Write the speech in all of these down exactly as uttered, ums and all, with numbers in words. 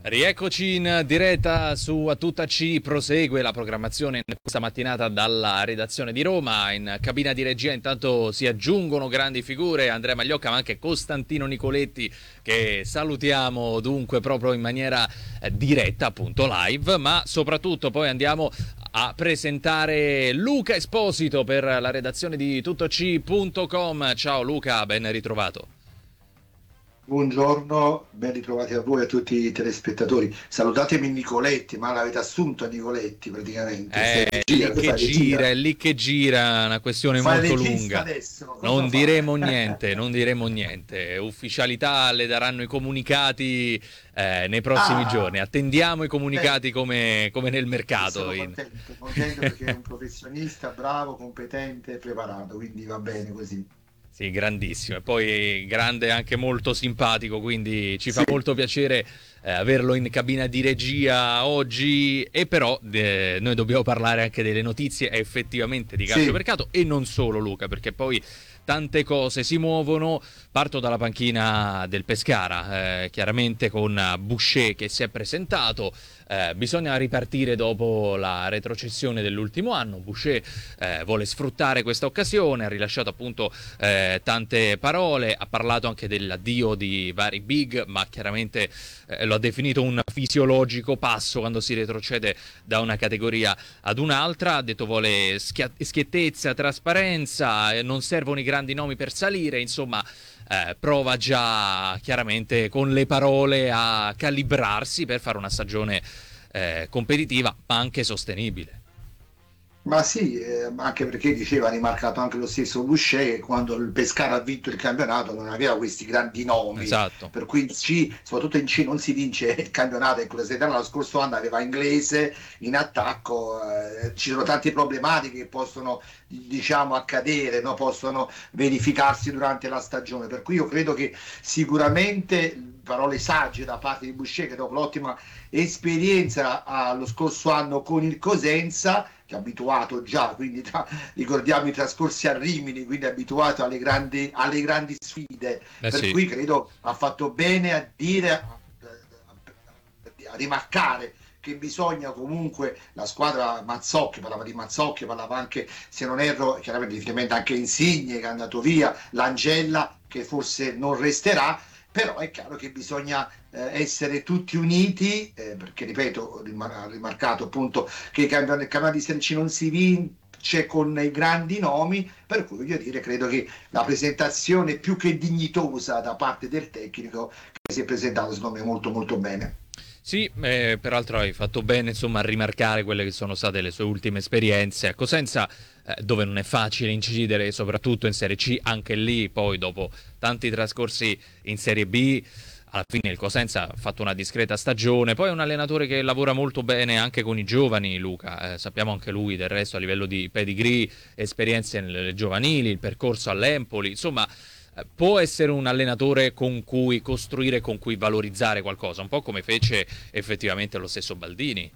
Rieccoci in diretta su A Tutta C, prosegue la programmazione questa mattinata dalla redazione di Roma. In cabina di regia intanto si aggiungono grandi figure, Andrea Magliocca ma anche Costantino Nicoletti, che salutiamo dunque proprio in maniera eh, diretta, appunto live, ma soprattutto poi andiamo a presentare Luca Esposito per la redazione di tuttoc punto com. Ciao Luca, ben ritrovato. Buongiorno, ben ritrovati a voi e a tutti i telespettatori. Salutatemi Nicoletti, ma l'avete assunto a Nicoletti praticamente. Eh, gira, lì che gira, è lì che gira, una questione Fai molto lunga. Adesso, non fa? diremo niente, non diremo niente. Ufficialità le daranno i comunicati eh, nei prossimi ah, giorni. Attendiamo i comunicati eh, come, come nel mercato. sono In... contento, contento perché è un professionista bravo, competente, preparato, quindi va bene così. Sì, grandissimo, e poi grande, anche molto simpatico, quindi ci fa Sì. molto piacere eh, averlo in cabina di regia oggi. E però eh, noi dobbiamo parlare anche delle notizie effettivamente di calciomercato, sì. E non solo, Luca, perché poi tante cose si muovono. Parto dalla panchina del Pescara, eh, chiaramente con Boucher che si è presentato. Eh, bisogna ripartire dopo la retrocessione dell'ultimo anno. Boucher eh, vuole sfruttare questa occasione, ha rilasciato appunto eh, tante parole, ha parlato anche dell'addio di vari big, ma chiaramente eh, lo ha definito un fisiologico passo quando si retrocede da una categoria ad un'altra. Ha detto vuole schia- schiettezza, trasparenza, eh, non servono i grandi nomi per salire, insomma. Eh, prova già chiaramente con le parole a calibrarsi per fare una stagione eh, competitiva ma anche sostenibile. Ma sì, eh, anche perché diceva, ha rimarcato anche lo stesso Boucher, che quando il Pescara ha vinto il campionato non aveva questi grandi nomi, esatto. Per cui in C, soprattutto in C non si vince il campionato, in quella settimana l'anno scorso anno aveva Inglese in attacco, eh, ci sono tante problematiche che possono diciamo accadere, no? Possono verificarsi durante la stagione, per cui io credo che sicuramente parole sagge da parte di Boucher, che dopo l'ottima esperienza allo scorso anno con il Cosenza, che è abituato già, quindi tra, ricordiamo i trascorsi a Rimini, quindi è abituato alle grandi, alle grandi sfide, eh per sì. cui credo ha fatto bene a dire, a, a, a rimarcare che bisogna comunque, la squadra Mazzocchi, parlava di Mazzocchi, parlava anche, se non erro, chiaramente riferimento anche Insigne che è andato via, l'Angella che forse non resterà, però è chiaro che bisogna eh, essere tutti uniti, eh, perché ripeto, ha rimarcato appunto che il campionato di Serie C non si vince con i grandi nomi, per cui voglio dire, credo che la presentazione più che dignitosa da parte del tecnico che si è presentato secondo me molto molto bene. Sì, eh, peraltro hai fatto bene insomma a rimarcare quelle che sono state le sue ultime esperienze a Cosenza, eh, dove non è facile incidere, soprattutto in Serie C. Anche lì poi dopo tanti trascorsi in Serie B, alla fine il Cosenza ha fatto una discreta stagione. Poi è un allenatore che lavora molto bene anche con i giovani, Luca, eh, sappiamo anche lui del resto a livello di pedigree, esperienze nelle giovanili, il percorso all'Empoli, insomma può essere un allenatore con cui costruire, con cui valorizzare qualcosa, un po' come fece effettivamente lo stesso Baldini.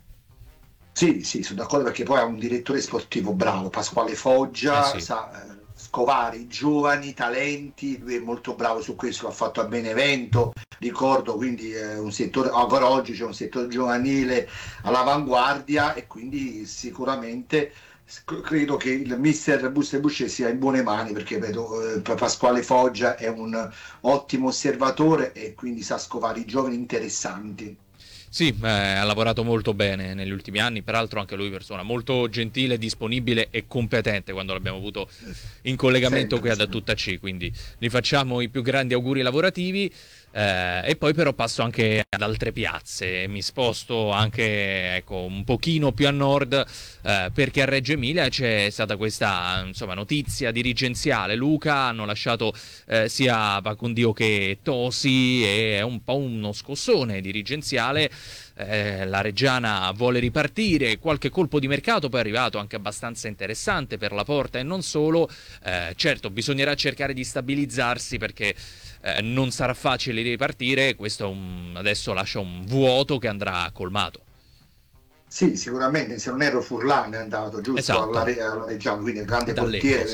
Sì, sì, sono d'accordo, perché poi è un direttore sportivo bravo, Pasquale Foggia, eh sì. sa eh, scovare i giovani talenti, lui è molto bravo su questo, l'ha fatto a Benevento, ricordo, quindi eh, un settore, ancora oggi c'è un settore giovanile all'avanguardia e quindi sicuramente credo che il mister Buster Boucher sia in buone mani, perché vedo eh, Pasquale Foggia è un ottimo osservatore e quindi sa scovare i giovani interessanti. Sì, eh, ha lavorato molto bene negli ultimi anni, peraltro anche lui persona molto gentile, disponibile e competente quando l'abbiamo avuto in collegamento Sempre, qui ad A Tutta C, quindi gli facciamo i più grandi auguri lavorativi. Eh, e poi però passo anche ad altre piazze, mi sposto anche ecco un pochino più a nord, eh, perché a Reggio Emilia c'è stata questa insomma notizia dirigenziale. Luca, hanno lasciato eh, sia Pacondio che Tosi e è un po' uno scossone dirigenziale. Eh, la Reggiana vuole ripartire, qualche colpo di mercato poi è arrivato anche abbastanza interessante per la Porta e non solo. Eh, certo bisognerà cercare di stabilizzarsi perché Eh, non sarà facile ripartire, questo è un, adesso lascia un vuoto che andrà colmato. Sì, sicuramente, se non ero Furlan è andato giusto esatto. alla, alla Reggiana, quindi il grande D'Allecco, portiere sì.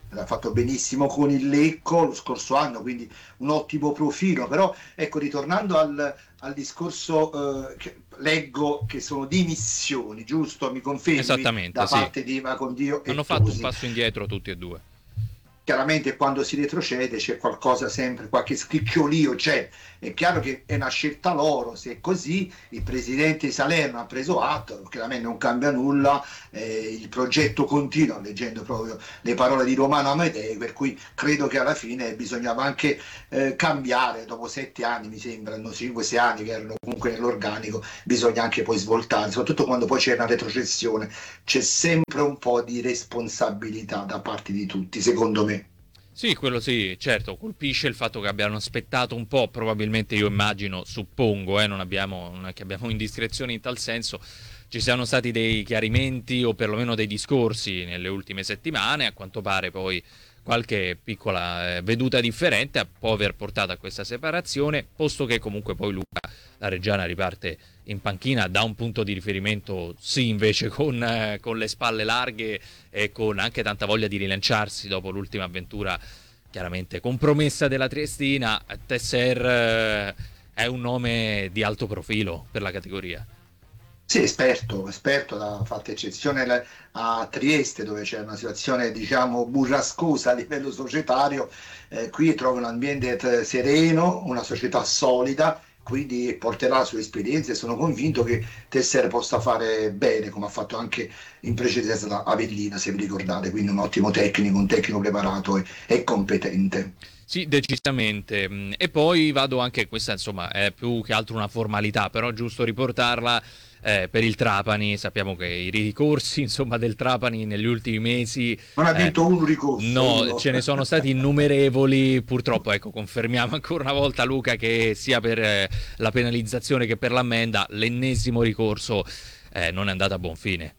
l'ha fatto benissimo con il Lecco lo scorso anno, quindi un ottimo profilo. Però ecco, ritornando al, al discorso, eh, che leggo che sono dimissioni, giusto? Mi confermi Esattamente, da sì. parte di Macondio Hanno e fatto un Tosi? passo indietro tutti e due. Chiaramente quando si retrocede c'è qualcosa sempre, qualche scricchiolio c'è. È chiaro che è una scelta loro, se è così il presidente di Salerno ha preso atto, chiaramente non cambia nulla, eh, il progetto continua, leggendo proprio le parole di Romano Amedei, per cui credo che alla fine bisognava anche eh, cambiare, dopo sette anni mi sembrano, cinque sei anni che erano comunque nell'organico, bisogna anche poi svoltare, soprattutto quando poi c'è una retrocessione, c'è sempre un po' di responsabilità da parte di tutti, secondo me. Sì, quello sì, certo, colpisce il fatto che abbiano aspettato un po', probabilmente io immagino, suppongo, eh, non abbiamo, non è che abbiamo indiscrezioni in tal senso, ci siano stati dei chiarimenti o perlomeno dei discorsi nelle ultime settimane, a quanto pare poi qualche piccola eh, veduta differente può aver portato a questa separazione, posto che comunque poi Luca la Reggiana riparte in panchina da un punto di riferimento, sì, invece con, eh, con le spalle larghe e con anche tanta voglia di rilanciarsi dopo l'ultima avventura chiaramente compromessa della Triestina. Tesser eh, è un nome di alto profilo per la categoria. Sì, esperto, esperto, ha fatto eccezione a Trieste dove c'è una situazione diciamo burrascosa a livello societario, eh, qui trova un ambiente sereno, una società solida, quindi porterà la sua esperienza e sono convinto che Tesser possa fare bene come ha fatto anche in precedenza da Avellina, se vi ricordate, quindi un ottimo tecnico, un tecnico preparato e, e competente. Sì, decisamente. E poi vado anche, questa insomma è più che altro una formalità, però è giusto riportarla eh, per il Trapani. Sappiamo che i ricorsi insomma del Trapani negli ultimi mesi Non ha eh, vinto un ricorso, no, uno. ce ne sono stati innumerevoli. Purtroppo, ecco, confermiamo ancora una volta, Luca, che sia per eh, la penalizzazione che per l'ammenda, l'ennesimo ricorso eh, non è andato a buon fine.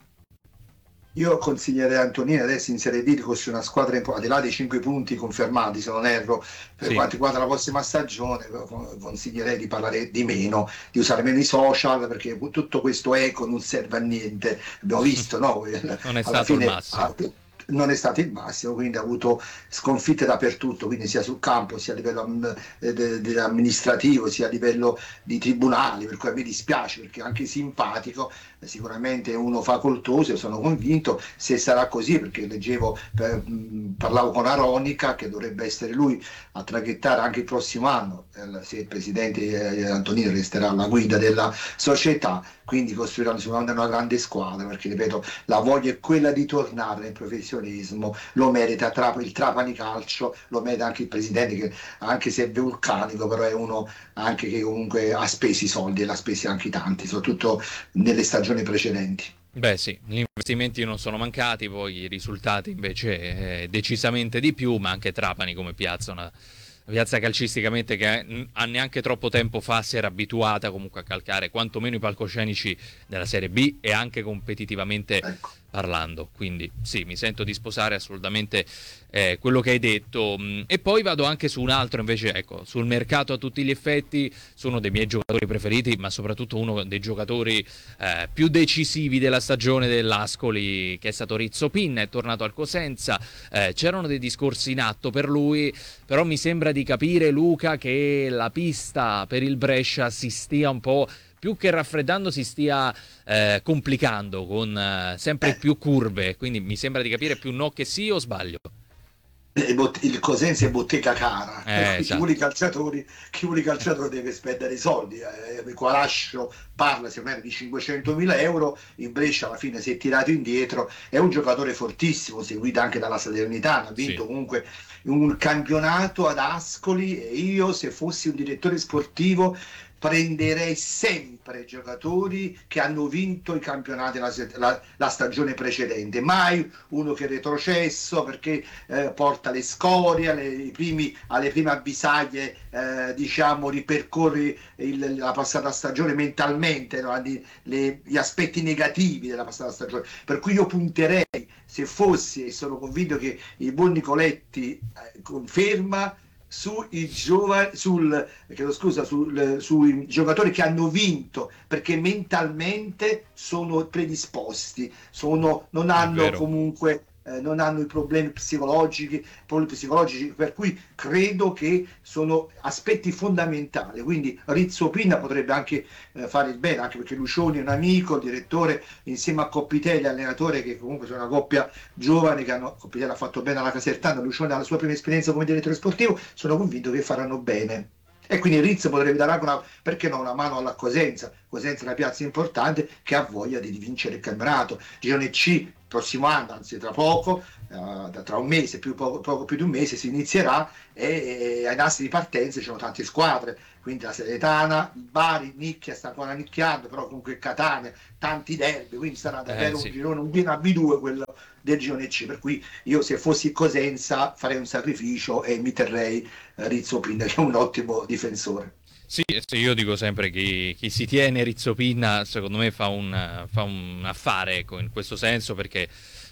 Io consiglierei a Antonino adesso in Serie D fosse una squadra in, al di là dei cinque punti confermati, se non erro, per Sì. quanto riguarda la prossima stagione, consiglierei di parlare di meno, di usare meno i social, perché tutto questo eco non serve a niente. Abbiamo visto, no? Non è Alla stato il fine massimo. non è stato il massimo, quindi ha avuto sconfitte dappertutto, quindi sia sul campo, sia a livello amministrativo, sia a livello di tribunali, per cui mi dispiace perché anche simpatico, sicuramente uno facoltoso, sono convinto, se sarà così, perché leggevo, per, parlavo con Aronica, che dovrebbe essere lui a traghettare anche il prossimo anno, se il presidente Antonino resterà alla guida della società, quindi costruiranno sicuramente una grande squadra, perché ripeto, la voglia è quella di tornare nel professionismo, lo merita il Trapani Calcio, lo merita anche il presidente, che anche se è vulcanico, però è uno anche che comunque ha spesi i soldi e l'ha spesi anche tanti, soprattutto nelle stagioni precedenti. Beh sì, gli investimenti non sono mancati, poi i risultati invece eh, decisamente di più, ma anche Trapani come piazza, una piazza calcisticamente che ha neanche troppo tempo fa si era abituata comunque a calcare quantomeno i palcoscenici della Serie B e anche competitivamente Ecco. parlando, quindi sì, mi sento di sposare assolutamente eh, quello che hai detto. E poi vado anche su un altro invece, ecco, sul mercato a tutti gli effetti, su uno dei miei giocatori preferiti, ma soprattutto uno dei giocatori eh, più decisivi della stagione dell'Ascoli, che è stato Rizzo Pinna, è tornato al Cosenza, eh, c'erano dei discorsi in atto per lui, però mi sembra di capire, Luca, che la pista per il Brescia si stia un po', più che raffreddando, si stia eh, complicando con eh, sempre Eh. più curve, quindi mi sembra di capire più no che sì, o sbaglio? Il Cosenza è bottega cara, per Eh, cui chi esatto. vuole i calciatori, chi vuole i calciatori deve spendere i soldi. Eh, Quarascio parla se non era di cinquecentomila euro, in Brescia alla fine si è tirato indietro, è un giocatore fortissimo, seguito anche dalla Salernitana, ha vinto Sì. comunque un campionato ad Ascoli e io se fossi un direttore sportivo prenderei sempre giocatori che hanno vinto i campionati la, la, la stagione precedente, mai uno che è retrocesso perché eh, porta le scorie le, i primi, alle prime avvisaglie, eh, diciamo ripercorre il, la passata stagione mentalmente, no? Le, gli aspetti negativi della passata stagione, per cui io punterei, se fossi, e sono convinto che il buon Nicoletti eh, conferma, sui giovani, sul, chiedo scusa, sul, sui giocatori che hanno vinto, perché mentalmente sono predisposti, sono, non hanno comunque eh, non hanno i problemi psicologici, problemi psicologici, per cui credo che sono aspetti fondamentali. Quindi Rizzo Pinna potrebbe anche eh, fare il bene, anche perché Lucioni è un amico, il direttore, insieme a Coppitelli, allenatore, che comunque sono una coppia giovane, che hanno, Coppitelli ha fatto bene alla Casertana, Lucioni ha la sua prima esperienza come direttore sportivo, sono convinto che faranno bene. E quindi Rizzo potrebbe dare anche una, perché no, una mano alla Cosenza. Cosenza è una piazza importante che ha voglia di vincere il campionato. Girone C, prossimo anno, anzi tra poco, uh, tra un mese, più, poco, poco più di un mese si inizierà, e, e ai nastri di partenza ci sono tante squadre, quindi la Salernitana, il Bari, Nicchia sta ancora nicchiando, però comunque Catania, tanti derby, quindi sarà davvero eh, sì. un girone, un pieno A B due quello del girone C, per cui io se fossi Cosenza farei un sacrificio e mi terrei eh, Rizzo Pinna, che è un ottimo difensore. Sì, sì, io dico sempre che chi, chi si tiene Rizzo Pinna secondo me fa un, fa un affare, ecco, in questo senso, perché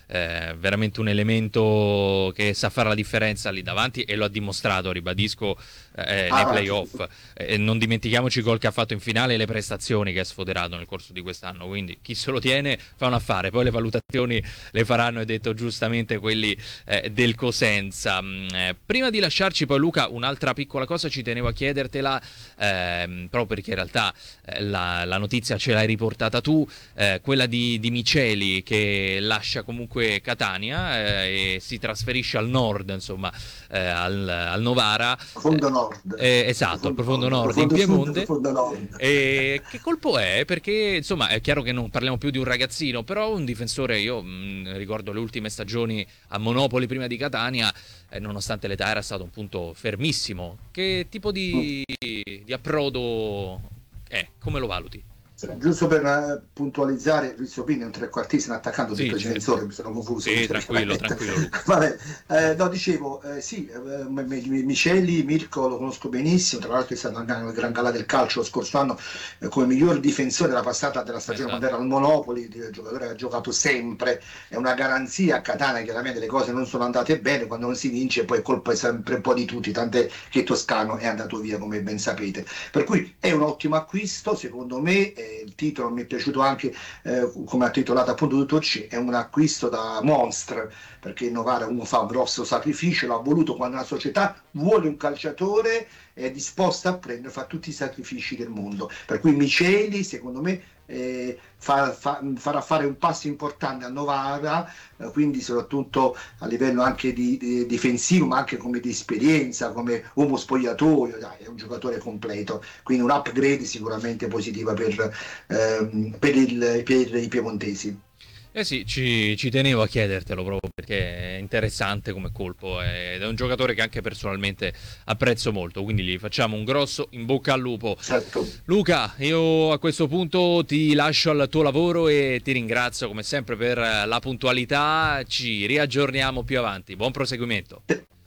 è veramente un elemento che sa fare la differenza lì davanti e lo ha dimostrato, ribadisco, eh, nei playoff. Eh, non dimentichiamoci i gol che ha fatto in finale e le prestazioni che ha sfoderato nel corso di quest'anno, quindi chi se lo tiene fa un affare, poi le valutazioni le faranno, hai detto giustamente, quelli eh, del Cosenza. Eh, prima di lasciarci poi, Luca, un'altra piccola cosa ci tenevo a chiedertela, eh, proprio perché in realtà eh, la, la notizia ce l'hai riportata tu, eh, quella di, di Miceli che lascia comunque Catania eh, e si trasferisce al nord, insomma, eh, al, al Novara, profondo nord, eh, esatto, al profondo nord, profondo in Piemonte. Sud, nord. E che colpo è? Perché insomma è chiaro che non parliamo più di un ragazzino, però un difensore, io mh, ricordo le ultime stagioni a Monopoli prima di Catania, eh, nonostante l'età era stato un punto fermissimo. Che tipo di, mm. di approdo è? Come lo valuti? Giusto per uh, puntualizzare, Rizzo Pinna è un trequartista, un attaccante, sì, di difensore, mi sono confuso. Sì, tranquillo, tranquillo. Vabbè, eh, no, dicevo, eh, sì, eh, Miceli, Mirko lo conosco benissimo, tra l'altro è stato anche nel Gran Gala del calcio lo scorso anno eh, come miglior difensore della passata della stagione, esatto, quando era al Monopoli, il giocatore ha giocato sempre, è una garanzia. A Catania chiaramente le cose non sono andate bene, quando non si vince poi colpa è sempre un po' di tutti, tant'è che Toscano è andato via, come ben sapete. Per cui è un ottimo acquisto, secondo me. Eh, il titolo mi è piaciuto anche, eh, come ha titolato appunto tutto C, è un acquisto da monster, perché il Novara uno fa un grosso sacrificio, l'ha voluto quando la società vuole un calciatore, è disposta a prendere, fa tutti i sacrifici del mondo, per cui Miceli secondo me eh, fa, fa, farà fare un passo importante a Novara, eh, quindi soprattutto a livello anche di, di difensivo, ma anche come di esperienza, come uomo spogliatoio, dai, è un giocatore completo, quindi un upgrade sicuramente positiva per, ehm, per, il, per i piemontesi. Eh sì, ci, ci tenevo a chiedertelo proprio perché è interessante come colpo ed è un giocatore che anche personalmente apprezzo molto, quindi gli facciamo un grosso in bocca al lupo. Certo. Luca, io a questo punto ti lascio al tuo lavoro e ti ringrazio come sempre per la puntualità, ci riaggiorniamo più avanti, buon proseguimento.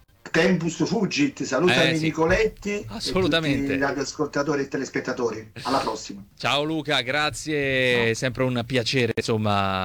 Tempus fugit, salutami eh, sì. Nicoletti, assolutamente, e tutti gli radioascoltatori e telespettatori. Alla prossima. Ciao Luca, grazie, no. Sempre un piacere insomma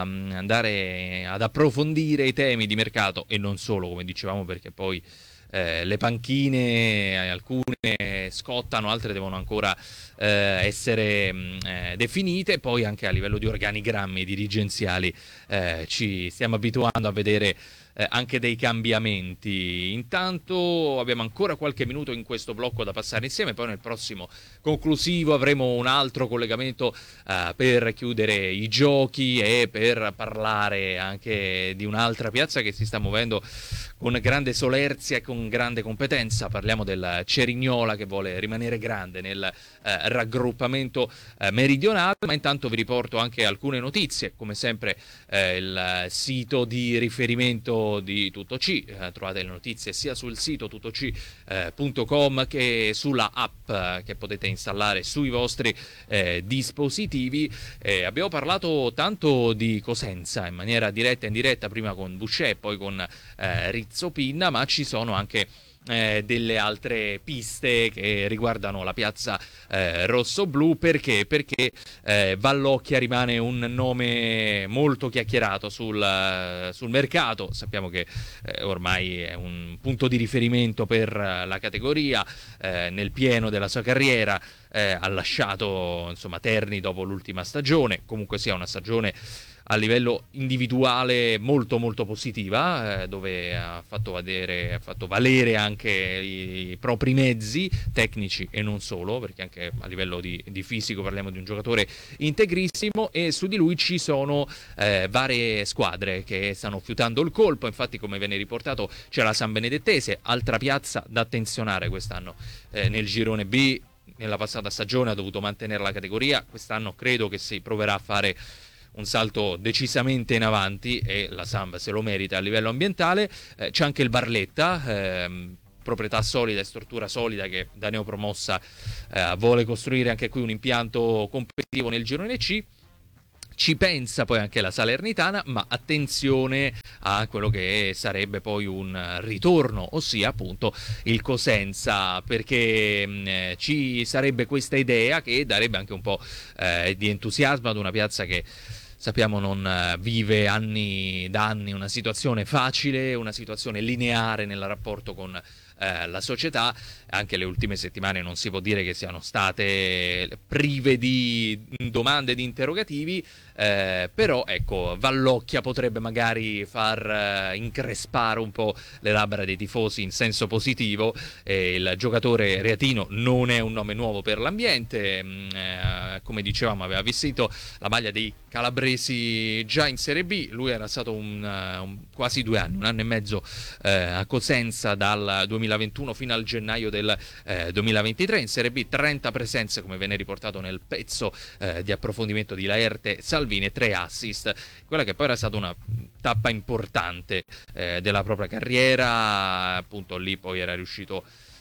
andare ad approfondire i temi di mercato e non solo, come dicevamo, perché poi eh, le panchine alcune scottano, altre devono ancora eh, essere eh, definite, poi anche a livello di organigrammi dirigenziali eh, ci stiamo abituando a vedere Eh, anche dei cambiamenti. Intanto abbiamo ancora qualche minuto in questo blocco da passare insieme, poi nel prossimo conclusivo avremo un altro collegamento eh, per chiudere i giochi e per parlare anche di un'altra piazza che si sta muovendo con grande solerzia e con grande competenza. Parliamo del Cerignola che vuole rimanere grande nel eh, raggruppamento eh, meridionale, ma intanto vi riporto anche alcune notizie, come sempre eh, il sito di riferimento di Tutto C, eh, trovate le notizie sia sul sito tuttoc punto com eh, che sulla app eh, che potete installare sui vostri eh, dispositivi. Eh, abbiamo parlato tanto di Cosenza in maniera diretta e indiretta, prima con Boucher, poi con eh, Rizzo Pinna, ma ci sono anche Eh, delle altre piste che riguardano la piazza eh, rosso-blu. Perché? Perché eh, Vallocchia rimane un nome molto chiacchierato sul, uh, sul mercato. Sappiamo che eh, ormai è un punto di riferimento per uh, la categoria, eh, nel pieno della sua carriera. Eh, ha lasciato insomma Terni dopo l'ultima stagione, comunque sia una stagione a livello individuale molto molto positiva, eh, dove ha fatto, vedere, ha fatto valere anche i, i propri mezzi tecnici e non solo, perché anche a livello di, di fisico parliamo di un giocatore integrissimo, e su di lui ci sono eh, varie squadre che stanno fiutando il colpo. Infatti, come viene riportato, c'è la San Benedettese, altra piazza da attenzionare quest'anno eh, nel girone B. Nella passata stagione ha dovuto mantenere la categoria, quest'anno credo che si proverà a fare un salto decisamente in avanti, e la Samp se lo merita a livello ambientale. Eh, c'è anche il Barletta, ehm, proprietà solida e struttura solida, che da neopromossa eh, vuole costruire anche qui un impianto competitivo nel girone C. Ci pensa poi anche la Salernitana, ma attenzione a quello che sarebbe poi un ritorno, ossia appunto il Cosenza, perché mh, ci sarebbe questa idea che darebbe anche un po' eh, di entusiasmo ad una piazza che sappiamo non eh, vive anni da anni una situazione facile, una situazione lineare nel rapporto con eh, la società. Anche le ultime settimane non si può dire che siano state prive di domande, di interrogativi, eh, però ecco, Vallocchia potrebbe magari far eh, increspare un po' le labbra dei tifosi in senso positivo. Eh, il giocatore reatino non è un nome nuovo per l'ambiente, mh, eh, come dicevamo aveva vestito la maglia dei calabresi già in Serie B. Lui era stato un, uh, un, quasi due anni, un anno e mezzo eh, a Cosenza, dal duemilaventuno fino al gennaio del eh, duemilaventitré. In Serie B trenta presenze, come venne riportato nel pezzo eh, di approfondimento di Laerte Salvini, e tre assist, quella che poi era stata una tappa importante eh, della propria carriera. Appunto lì poi era riuscito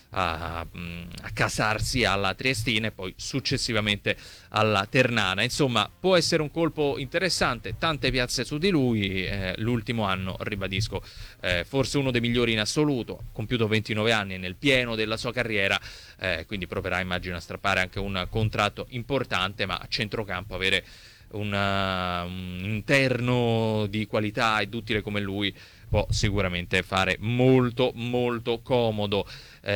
A, a casarsi alla Triestina e poi successivamente alla Ternana. Insomma, può essere un colpo interessante, tante piazze su di lui. Eh, l'ultimo anno, ribadisco, eh, forse uno dei migliori in assoluto, compiuto ventinove anni nel pieno della sua carriera, eh, quindi proverà, immagino, a strappare anche un contratto importante, ma a centrocampo avere una, un interno di qualità ed utile come lui può sicuramente fare molto molto comodo.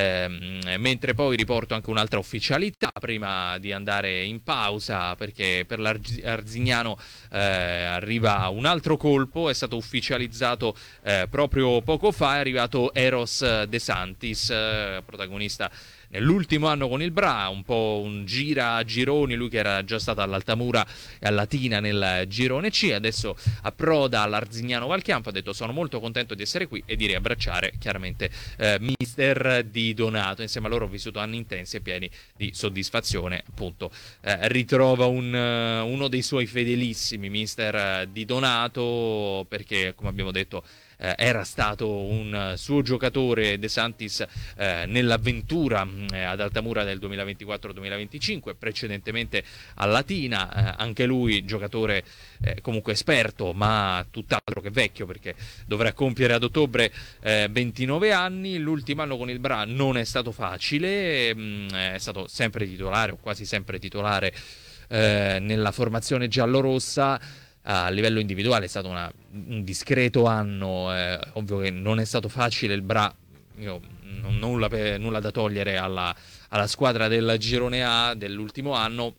Eh, mentre poi riporto anche un'altra ufficialità prima di andare in pausa, perché per l'Arzignano eh, arriva un altro colpo, è stato ufficializzato eh, proprio poco fa, è arrivato Eros De Santis, eh, protagonista nell'ultimo anno con il Bra, un po' un gira a gironi, lui che era già stato all'Altamura e al Latina nel girone C, adesso approda all'Arzignano Valchiampo. Ha detto: sono molto contento di essere qui e di riabbracciare chiaramente eh, mister Di Donato. Insieme a loro ho vissuto anni intensi e pieni di soddisfazione. Appunto eh, ritrova un, uh, uno dei suoi fedelissimi, mister Di Donato, perché come abbiamo detto Eh, era stato un suo giocatore, De Santis, eh, nell'avventura eh, ad Altamura del duemilaventiquattro duemilaventicinque, precedentemente a Latina. Eh, anche lui giocatore eh, comunque esperto, ma tutt'altro che vecchio, perché dovrà compiere ad ottobre eh, ventinove anni. L'ultimo anno con il Bra non è stato facile, mh, è stato sempre titolare o quasi sempre titolare eh, nella formazione giallorossa. A livello individuale è stato una, un discreto anno, eh, ovvio che non è stato facile. Il Bra, io non, nulla, per, nulla da togliere alla, alla squadra del girone A dell'ultimo anno,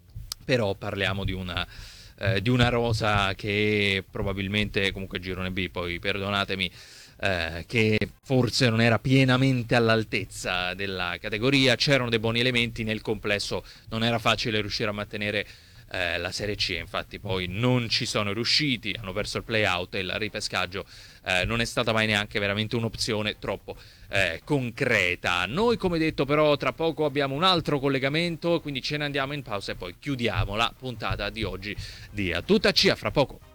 però parliamo di una, eh, di una rosa che probabilmente, comunque girone B, poi perdonatemi, eh, che forse non era pienamente all'altezza della categoria. C'erano dei buoni elementi, nel complesso non era facile riuscire a mantenere Eh, la Serie C, infatti poi non ci sono riusciti, hanno perso il play-out e il ripescaggio eh, non è stata mai neanche veramente un'opzione troppo eh, concreta. Noi, come detto, però tra poco abbiamo un altro collegamento, quindi ce ne andiamo in pausa e poi chiudiamo la puntata di oggi di A Tutta C. A fra poco.